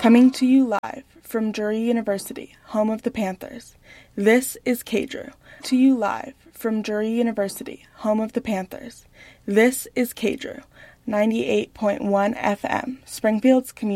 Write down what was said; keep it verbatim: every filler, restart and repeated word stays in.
Coming to you live from Drury University, home of the Panthers, this is K-Drew. To you live from Drury University, home of the Panthers, this is K-Drew, ninety-eight point one F M, Springfield's community.